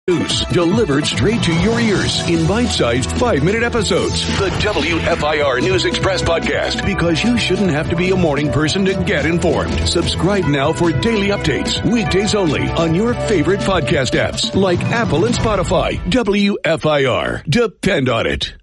News delivered straight to your ears in bite-sized 5-minute episodes. The WFIR News Express podcast, because you shouldn't have to be a morning person to get informed. Subscribe now for daily updates, weekdays only, on your favorite podcast apps like Apple and Spotify. WFIR. Depend on it.